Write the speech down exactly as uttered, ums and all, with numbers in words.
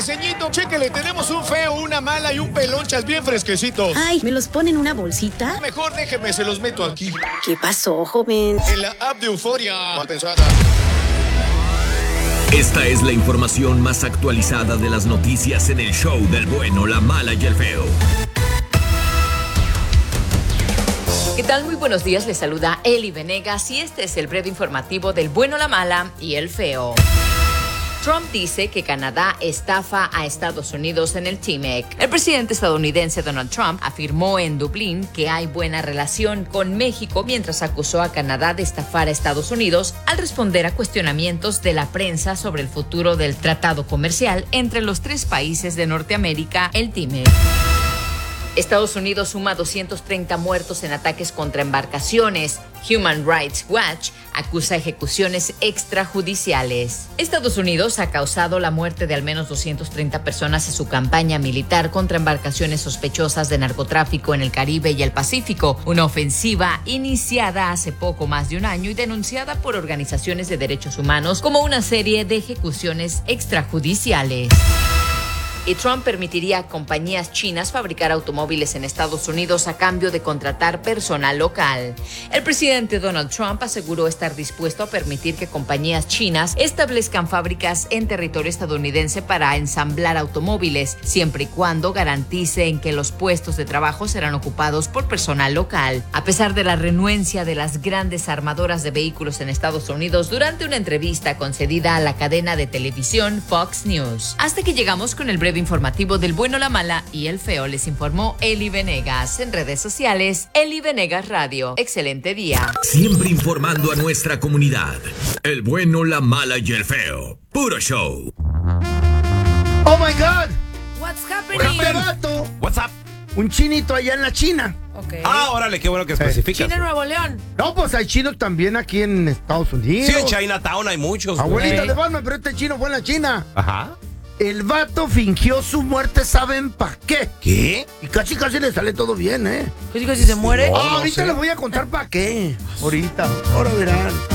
ceñito, chéquele, tenemos un feo, una mala y un pelonchas bien fresquecitos. Ay, ¿me los pone en una bolsita? Mejor déjeme, se los meto aquí. ¿Qué pasó, joven? En la app de Euforia. Mal pensada. Esta es la información más actualizada de las noticias en el show del bueno, la mala y el feo. ¿Qué tal? Muy buenos días, les saluda Eli Venegas y este es el breve informativo del bueno, la mala y el feo. Trump dice que Canadá estafa a Estados Unidos en el T M E C. El presidente estadounidense Donald Trump afirmó en Dublín que hay buena relación con México mientras acusó a Canadá de estafar a Estados Unidos al responder a cuestionamientos de la prensa sobre el futuro del tratado comercial entre los tres países de Norteamérica, el T M E C. Estados Unidos suma doscientos treinta muertos en ataques contra embarcaciones. Human Rights Watch acusa ejecuciones extrajudiciales. Estados Unidos ha causado la muerte de al menos doscientas treinta personas en su campaña militar contra embarcaciones sospechosas de narcotráfico en el Caribe y el Pacífico, una ofensiva iniciada hace poco más de un año y denunciada por organizaciones de derechos humanos como una serie de ejecuciones extrajudiciales. Y Trump permitiría a compañías chinas fabricar automóviles en Estados Unidos a cambio de contratar personal local. El presidente Donald Trump aseguró estar dispuesto a permitir que compañías chinas establezcan fábricas en territorio estadounidense para ensamblar automóviles, siempre y cuando garanticen que los puestos de trabajo serán ocupados por personal local. A pesar de la renuencia de las grandes armadoras de vehículos en Estados Unidos durante una entrevista concedida a la cadena de televisión Fox News. Hasta que llegamos con el breve informativo del bueno, la mala y el feo, les informó Eli Venegas. En redes sociales, Eli Venegas Radio. Excelente día. Siempre informando a nuestra comunidad. El bueno, la mala y el feo. Puro show. Oh my God. What's happening? Este vato, What's up? un chinito allá en la China. Okay. Ah, órale, qué bueno que especificas. China, Nuevo León. No, pues hay chinos también aquí en Estados Unidos. Sí, en Chinatown hay muchos. Abuelita güey. de Batman, pero este chino fue en la China. Ajá. El vato fingió su muerte, ¿saben para qué? ¿Qué? Y casi casi le sale todo bien, ¿eh? ¿Qué digo si se muere? No, Ah, no ahorita sé. les voy a contar para qué. Ahorita, ahora verán.